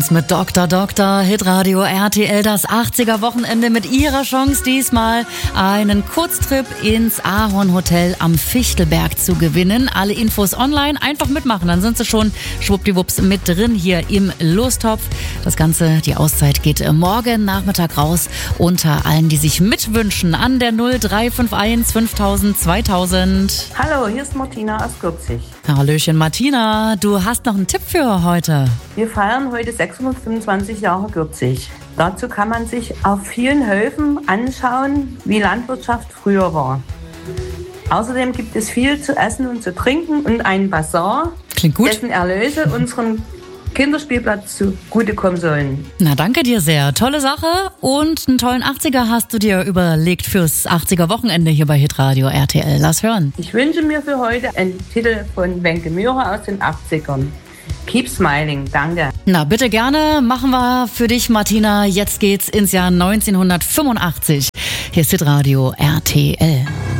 Mit Dr. Hitradio RTL, das 80er-Wochenende mit ihrer Chance, diesmal einen Kurztrip ins Ahorn-Hotel am Fichtelberg zu gewinnen. Alle Infos online, einfach mitmachen, dann sind sie schon schwuppdiwupps mit drin hier im Lostopf. Das Ganze, die Auszeit geht morgen Nachmittag raus unter allen, die sich mitwünschen an der 0351 5000 2000. Hallo, hier ist Martina aus Gürzig. Hallöchen Martina, du hast noch einen Tipp für heute. Wir feiern heute 625 Jahre Gürzig. Dazu kann man sich auf vielen Höfen anschauen, wie Landwirtschaft früher war. Außerdem gibt es viel zu essen und zu trinken und einen Basar, Klingt gut. dessen Erlöse unseren Kinderspielplatz zugutekommen sollen. Na, danke dir sehr. Tolle Sache. Und einen tollen 80er hast du dir überlegt fürs 80er-Wochenende hier bei Hitradio RTL. Lass hören. Ich wünsche mir für heute einen Titel von Wenke Mührer aus den 80ern. Keep Smiling, danke. Na, bitte gerne. Machen wir für dich, Martina. Jetzt geht's ins Jahr 1985. Hier ist Hitradio RTL.